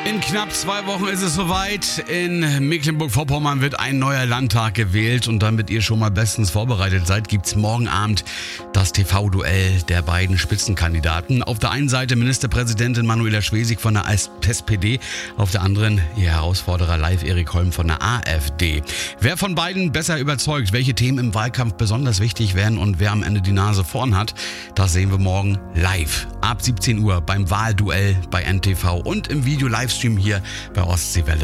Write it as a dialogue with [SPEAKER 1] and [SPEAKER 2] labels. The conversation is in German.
[SPEAKER 1] In knapp 2 Wochen ist es soweit. In Mecklenburg-Vorpommern wird ein neuer Landtag gewählt. Und damit ihr schon mal bestens vorbereitet seid, gibt's morgen Abend das TV-Duell der beiden Spitzenkandidaten. Auf der einen Seite Ministerpräsidentin Manuela Schwesig von der SPD, auf der anderen ihr Herausforderer Live Erik Holm von der AfD. Wer von beiden besser überzeugt, welche Themen im Wahlkampf besonders wichtig werden und wer am Ende die Nase vorn hat, das sehen wir morgen live. Ab 17 Uhr beim Wahlduell bei NTV und im Video-Livestream hier bei Ostseewelle.